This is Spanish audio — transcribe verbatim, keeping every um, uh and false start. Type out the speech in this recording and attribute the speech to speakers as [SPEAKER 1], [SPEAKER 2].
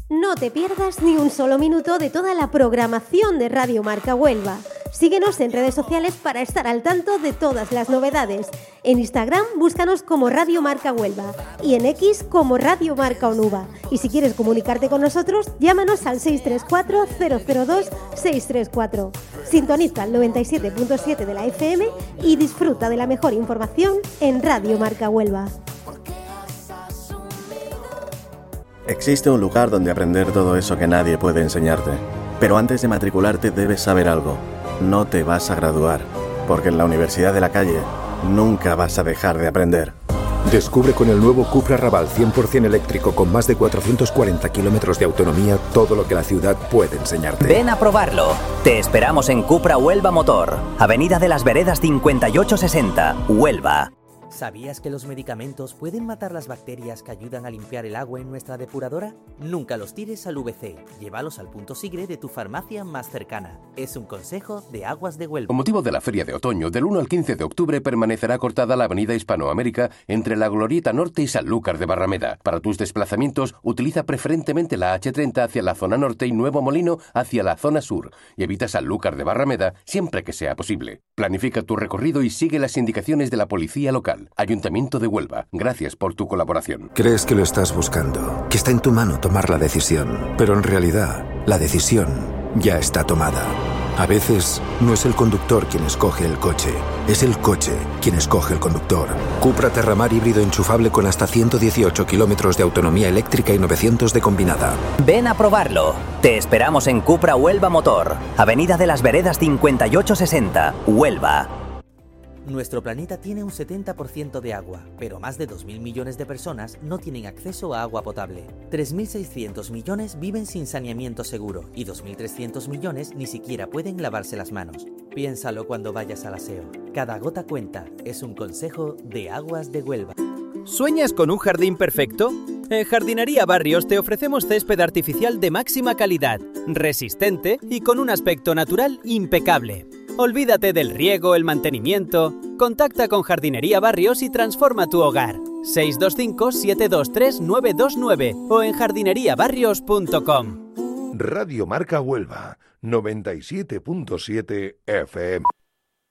[SPEAKER 1] No te pierdas ni un solo minuto de toda la programación de Radio Marca Huelva. Síguenos en redes sociales para estar al tanto de todas las novedades. En Instagram búscanos como Radio Marca Huelva y en X como Radio Marca Onuba. Y si quieres comunicarte con nosotros, llámanos al seis tres cuatro, cero cero dos, seis tres cuatro. Sintoniza el noventa y siete punto siete de la F M y disfruta de la mejor información en Radio Marca Huelva.
[SPEAKER 2] Existe un lugar donde aprender todo eso que nadie puede enseñarte. Pero antes de matricularte debes saber algo. No te vas a graduar, porque en la Universidad de la Calle nunca vas a dejar de aprender.
[SPEAKER 3] Descubre con el nuevo Cupra Raval cien por ciento eléctrico con más de cuatrocientos cuarenta kilómetros de autonomía todo lo que la ciudad puede enseñarte.
[SPEAKER 4] Ven a probarlo. Te esperamos en Cupra Huelva Motor, Avenida de las Veredas cincuenta y ocho sesenta, Huelva.
[SPEAKER 5] ¿Sabías que los medicamentos pueden matar las bacterias que ayudan a limpiar el agua en nuestra depuradora? Nunca los tires al V C. Llévalos al punto Sigre de tu farmacia más cercana. Es un consejo de Aguas de Huelva.
[SPEAKER 6] Con motivo de la Feria de Otoño, del uno al quince de octubre permanecerá cortada la avenida Hispanoamérica entre la Glorieta Norte y Sanlúcar de Barrameda. Para tus desplazamientos, utiliza preferentemente la hache treinta hacia la zona norte y Nuevo Molino hacia la zona sur. Y evita Sanlúcar de Barrameda siempre que sea posible. Planifica tu recorrido y sigue las indicaciones de la policía local. Ayuntamiento de Huelva, gracias por tu colaboración.
[SPEAKER 3] Crees que lo estás buscando, que está en tu mano tomar la decisión, pero en realidad, la decisión ya está tomada. A veces, no es el conductor quien escoge el coche, es el coche quien escoge el conductor. Cupra Terramar híbrido enchufable con hasta ciento dieciocho kilómetros de autonomía eléctrica y novecientos de combinada.
[SPEAKER 4] Ven a probarlo. Te esperamos en Cupra Huelva Motor, Avenida de las Veredas cincuenta y ocho sesenta, Huelva.
[SPEAKER 5] Nuestro planeta tiene un setenta por ciento de agua, pero más de dos mil millones de personas no tienen acceso a agua potable. tres mil seiscientos millones viven sin saneamiento seguro y dos mil trescientos millones ni siquiera pueden lavarse las manos. Piénsalo cuando vayas al aseo. Cada gota cuenta. Es un consejo de Aguas de Huelva.
[SPEAKER 7] ¿Sueñas con un jardín perfecto? En Jardinería Barrios te ofrecemos césped artificial de máxima calidad, resistente y con un aspecto natural impecable. Olvídate del riego, el mantenimiento. Contacta con Jardinería Barrios y transforma tu hogar. seis dos cinco, siete dos tres, nueve dos nueve o en jardinería barrios punto com.
[SPEAKER 8] Radio Marca Huelva, noventa y siete punto siete F M.